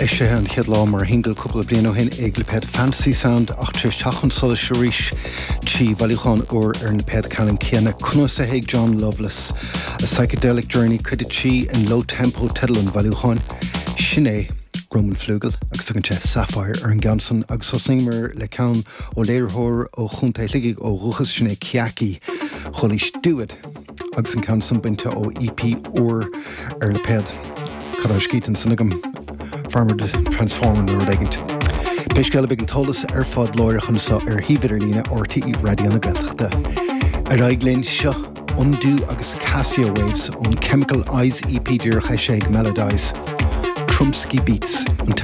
Is sé an chéad lá mar hingal cúpla bliana ó hin ag le ped Fantasy Sound ach tre teachan sola siríis tí bhailúchan ar na ped calan céanna cnúsa ag John Loveless. A psychedelic journey chuide tí in low tempo tedal an bhailúchan sinné Roman Flugel agus tugann sé Sapphire ar an Ganson agus sosnímar le ceann ó léirthóir ó chunta ligigh ó ruchas sinné Ciaci cholís dúad agus an Ganson binte ó EP or ar le ped Cadar scítan sanagam Farmer Transformer nuair daigint. Péisgeile beag an tolas ar fád láirichan sa ar hívidir lína RTE Radio na Gaeltachta. Ar aigléin seo Undo agus Casio Waves on Chemical Eyes EP dúr chaiség Melodies. Trumsky Beats.